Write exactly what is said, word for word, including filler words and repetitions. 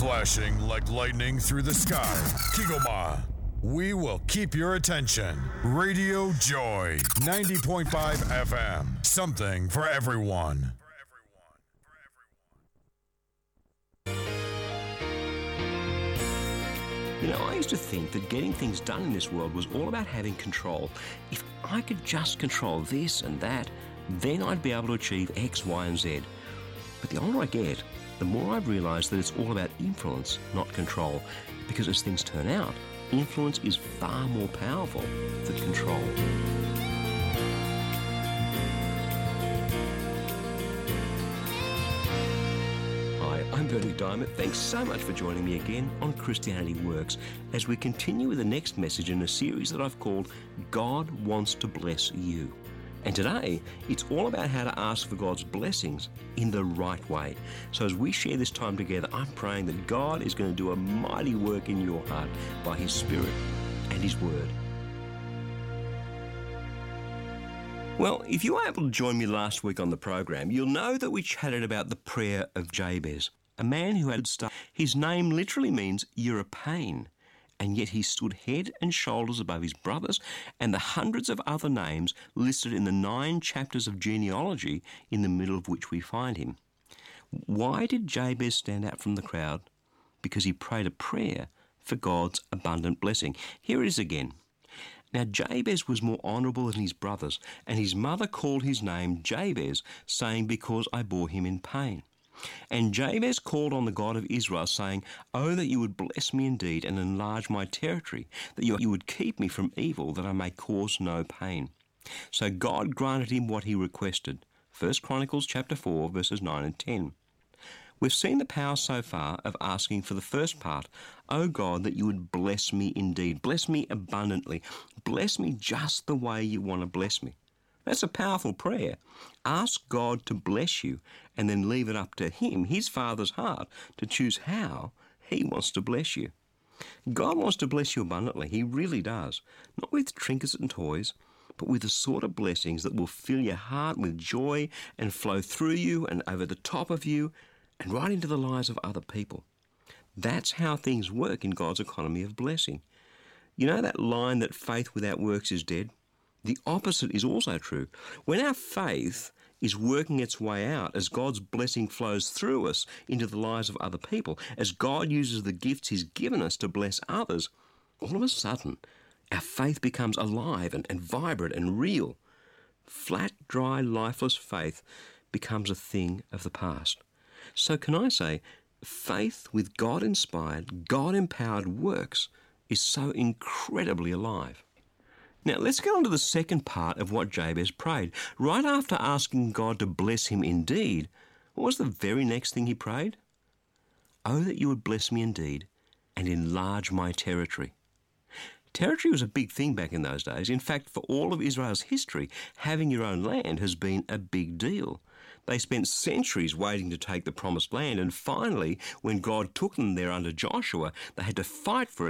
Flashing like lightning through the sky. Kigoma. We will keep your attention. Radio Joy, ninety point five F M. Something for everyone. You know, I used to think that getting things done in this world was all about having control. If I could just control this and that, then I'd be able to achieve X, Y, and Z. But the older I get, the more I've realised that it's all about influence, not control. Because as things turn out, influence is far more powerful than control. Hi, I'm Bernie Diamond. Thanks so much for joining me again on Christianity Works as we continue with the next message in a series that I've called God Wants to Bless You. And today, it's all about how to ask for God's blessings in the right way. So as we share this time together, I'm praying that God is going to do a mighty work in your heart by His Spirit and His Word. Well, if you were able to join me last week on the program, you'll know that we chatted about the prayer of Jabez, a man who had stuff. His name literally means you're a pain, and yet he stood head and shoulders above his brothers and the hundreds of other names listed in the nine chapters of genealogy in the middle of which we find him. Why did Jabez stand out from the crowd? Because he prayed a prayer for God's abundant blessing. Here it is again. Now Jabez was more honourable than his brothers, and his mother called his name Jabez, saying, because I bore him in pain. And Jabez called on the God of Israel, saying, Oh, that you would bless me indeed and enlarge my territory, that you would keep me from evil, that I may cause no pain. So God granted him what he requested. First Chronicles chapter four, verses nine and ten. We've seen the power so far of asking for the first part, Oh God, that you would bless me indeed, bless me abundantly, bless me just the way you want to bless me. That's a powerful prayer. Ask God to bless you and then leave it up to Him, His Father's heart, to choose how He wants to bless you. God wants to bless you abundantly. He really does. Not with trinkets and toys, but with the sort of blessings that will fill your heart with joy and flow through you and over the top of you and right into the lives of other people. That's how things work in God's economy of blessing. You know that line that faith without works is dead? The opposite is also true. When our faith is working its way out, as God's blessing flows through us into the lives of other people, as God uses the gifts He's given us to bless others, all of a sudden, our faith becomes alive and, and vibrant and real. Flat, dry, lifeless faith becomes a thing of the past. So can I say, faith with God-inspired, God-empowered works is so incredibly alive. Now, let's get on to the second part of what Jabez prayed. Right after asking God to bless him indeed, what was the very next thing he prayed? Oh, that you would bless me indeed and enlarge my territory. Territory was a big thing back in those days. In fact, for all of Israel's history, having your own land has been a big deal. They spent centuries waiting to take the promised land, and finally, when God took them there under Joshua, they had to fight for